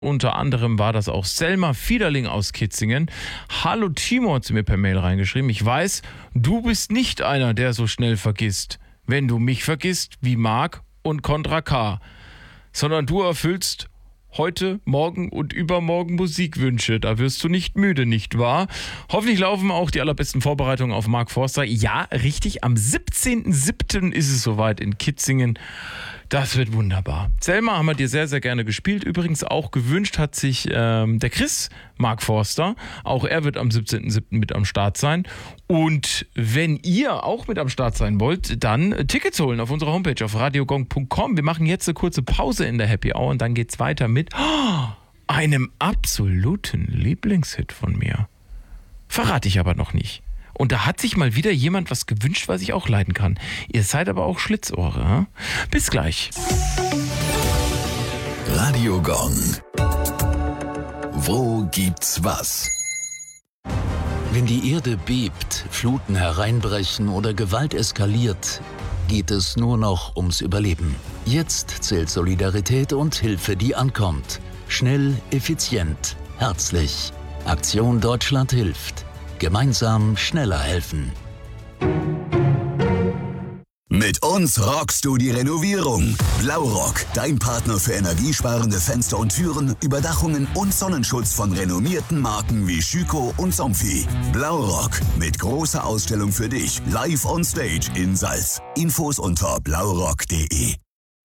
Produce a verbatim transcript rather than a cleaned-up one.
Unter anderem war das auch Selma Fiederling aus Kitzingen. Hallo Timo, hat sie mir per Mail reingeschrieben. Ich weiß, du bist nicht einer, der so schnell vergisst. Wenn du mich vergisst, wie Marc und Contra K. Sondern du erfüllst heute, morgen und übermorgen Musikwünsche. Da wirst du nicht müde, nicht wahr? Hoffentlich laufen auch die allerbesten Vorbereitungen auf Mark Forster. Ja, richtig, am siebzehnten siebten ist es soweit in Kitzingen. Das wird wunderbar. Selma haben wir dir sehr, sehr gerne gespielt. Übrigens auch gewünscht hat sich ähm, der Chris Mark Forster. Auch er wird am siebzehnten siebten mit am Start sein. Und wenn ihr auch mit am Start sein wollt, dann Tickets holen auf unserer Homepage auf radiogong punkt com. Wir machen jetzt eine kurze Pause in der Happy Hour und dann geht's weiter mit oh, einem absoluten Lieblingshit von mir. Verrate ich aber noch nicht. Und da hat sich mal wieder jemand was gewünscht, was ich auch leiden kann. Ihr seid aber auch Schlitzohre. Hm? Bis gleich. Radio Gong. Wo gibt's was? Wenn die Erde bebt, Fluten hereinbrechen oder Gewalt eskaliert, geht es nur noch ums Überleben. Jetzt zählt Solidarität und Hilfe, die ankommt. Schnell, effizient, herzlich. Aktion Deutschland hilft. Gemeinsam schneller helfen. Mit uns rockst du die Renovierung. Blaurock, dein Partner für energiesparende Fenster und Türen, Überdachungen und Sonnenschutz von renommierten Marken wie Schüco und Somfy. Blaurock, mit großer Ausstellung für dich, live on stage in Salz. Infos unter blaurock punkt de.